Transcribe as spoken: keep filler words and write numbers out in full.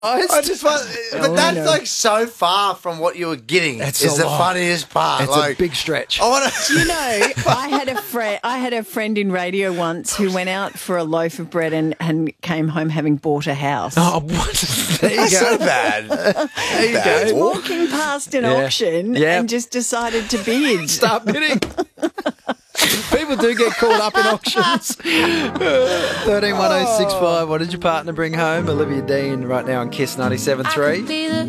I just want, but Oh, I that's know. like so far from what you were getting. That's is a the lot. funniest part. It's like, a big stretch. I want to. You know, I had a friend. I had a friend in radio once who went out for a loaf of bread and, and came home having bought a house. Oh, what? There you That's go. not bad. There you Bad. go. Walking past an Yeah. auction Yeah. and just decided to bid. Start bidding. People do get caught up in auctions. thirteen one oh six five. What did your partner bring home? Olivia Dean right now on Kiss ninety-seven point three.